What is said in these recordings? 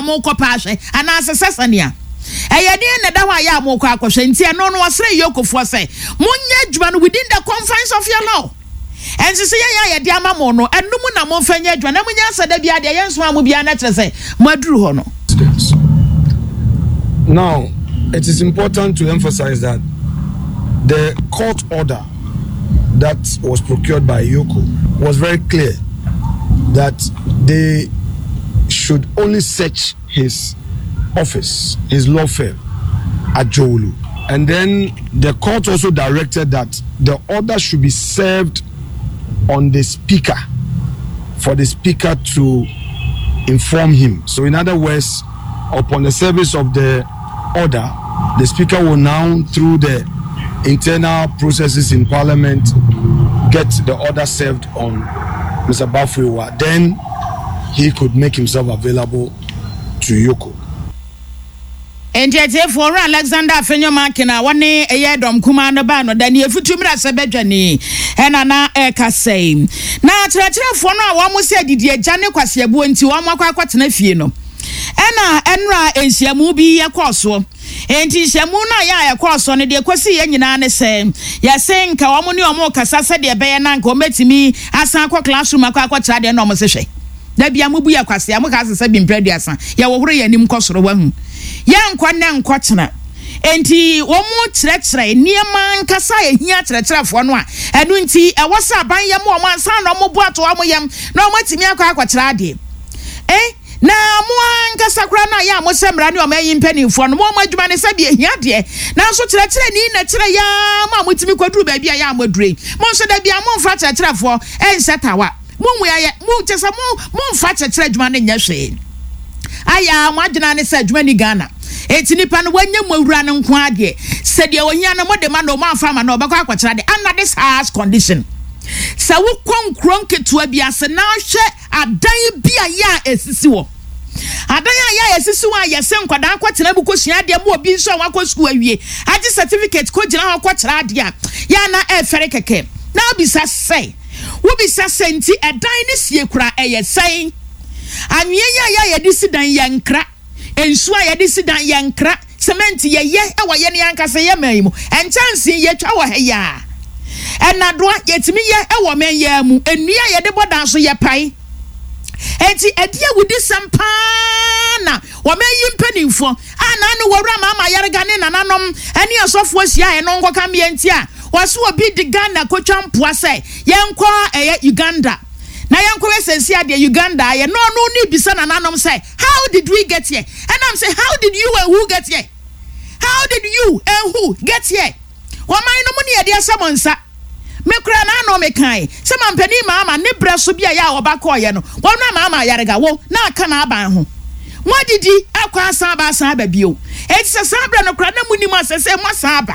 mo kopa ahwe ana asesesania eyede na da ho ya mo kwa akwhwe ntia no wasre yokofo say munye adwuma no within the confines of your law and say ya de ama mo no enum na mo fanya adwuma na munya asada bia de yenso amu bia na kire say maduru ho no. Now it is important to emphasize that the court order that was procured by Yoko was very clear that they should only search his office, his law firm at Jolu. And then the court also directed that the order should be served on the speaker for the speaker to inform him. So in other words, upon the service of the order, the speaker will now, through the internal processes in parliament, get the order served on Mr. Bafwewa. Then he could make himself available to Yoko. And yet, for Alexander Fenyomakina, one day a year dom command bano, then you put him as a bedjani, and Anna Eka say. Now, Tratra for now, one was said, Did ye Janequas ye buin to Amakwatanefino? Enra and Shamubi a coso. And Shamuna ya a coso, and the Quasi and say, Yes, saying Kawamuni or Moka Sasa de Bayananko met me as Aqua classroom Aquacha and Nomashe. There be a Mubuya Quasi, Amokas have been prediasan, Yawari and Imcosro one. Young Quanan Quatana. And he one more treachery near man Casai here treacher for one. And when tea, I was up by your mom, son, or Mobuato Amoyam, no much Miaka Quatradi. Eh? Na muanga sakrana ya mosemra ni o mayin penny for no mo adwuma ne sabia hia de na so kyerɛkyerɛ ni na kyerɛ ya ma mutimi kwaduru ba bia ya modure mo so da bia mo mfa kyerɛkyerɛfo ensetawa mo muaye mo kyesa mo mfa kyerɛkyerɛ adwuma ne nya hwe aya mo adwuna ne sa adwuma ni Ghana enti nipa no wanya mo awura ne nko ade sɛ de ohia no mo de ma no ma mfa ma no bɛkɔ akɔkyerɛ de under this harsh condition sa wo konkron ketua bia se na hwɛ adan bia ya esisi wo adan ya esisi wo ayese nkwadan kwatena bu kosua de mo obi nso anwa school awie agi certificate ko gina ho kwatera ade a ya na efere keke na obisa sei wo bisa senti edan ne sie kura eyesen anwie ya de sidan yankra ensu a de sidan yankra cement ye ewo ye ne yankasa ye mai mu enchanse ye twa wo ha ya enadoa yetimi ye ewo men ya mu enua ye de bodan so ye pai enti edia wudi sampana wo men yimpanifo ana no wura mama yarega ne nananom ene asofo asia eno nkoka me enti a waso obi di Ghana ko twampoa se yenko eye Uganda na yenko esensi ade Uganda ye no ni bisa nananom say how did we get here and I'm say how did you and who get here how did you and who get here wo man no mu ne ye asamonsa mekura na no mekan se mampani mama ne breso bia ya obakoye no wona mama yarega wo na aka na aban ho modidi akwa asan ba bio enti se sabra no kura na munim asese mo asaba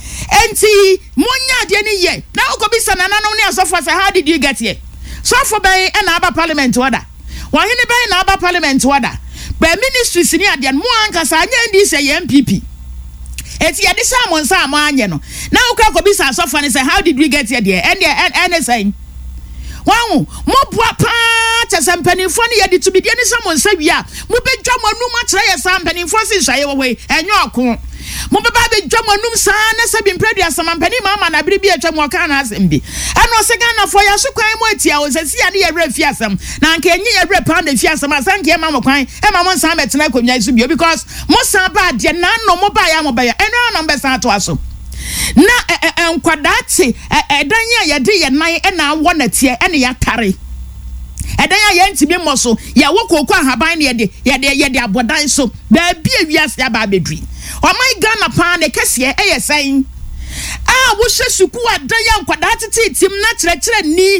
enti monya de ne ye na okobisa na nanom ne asofo say how did you get here so for ben e na aba parliament order wahene ben na aba parliament order be ministries ni ade mo anka sa anya ndi say MPP eti yade samon sa amanye no na ukra ko bisa so fani say how did we get here there and saying wow mo bua pa chasampani foni yade to be there ni samon sa bia mo bedwa manum akere ye sampani fosi hwaye wo we enyo oko mo beba bedwa manum sa na se bi mpredua samampani mama na biri bi atwa mo ka na asembi eno se Ghana for ya so kwan mo atia o se sia ne ye refi asem na nka enye ye rep and fi asem asanke e mama kwan e mama nsan betena akonya isu bio because mo san ba de na no mo ba ya mo ba ya eno na mbesa ato aso na enkwadate edan ya de ye nan e na awo na tie e ne ya tare edan ya ntimi mo so ya wo kokwa haban ne ye de abodan so ba bia wiase aba bedui o my Ghana pa na kese e ye san wo hwe suku adan ya nkwadate tim na kyerɛkyerɛ ni